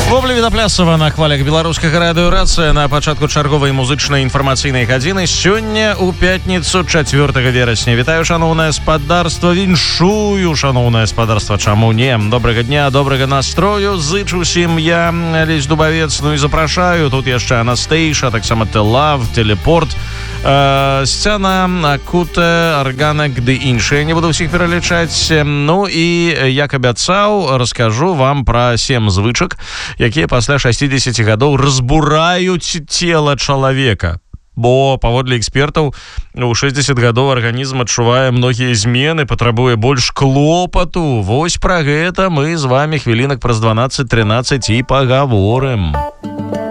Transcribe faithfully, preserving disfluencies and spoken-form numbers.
Вовля Відаплясова на хвалях беларускага радыёрацыя на пачатку чарговай музычнай інфармацыйнай гадзіны. Сёння ў пятніцу чацвёртага верасня. Вітаю, шаноўнае спадарства, віншую, шаноўнае спадарства, чаму не? Добрага дня, добрага настрою, зычу усім я, Алесь Дубавец, ну і запрашаю. Тут яшчэ Анастейша, таксама Телав, Телепорт, э, Сцяна, Акута, Арганак ды іншыя. Не буду ўсіх пералічаць. Ну і, як абяцаў, раскажу вам пра сем звычак, якія пасля шасцідзесяці гадоў разбураюць цела чалавека. Бо, паводле экспертаў, у шэсцьдзесят гадоў арганізм адчувае многія змены, патрабуе больш клопату. Вось пра гэта мы з вамі хвілінак праз дванаццаць-трынаццаць і пагаворым.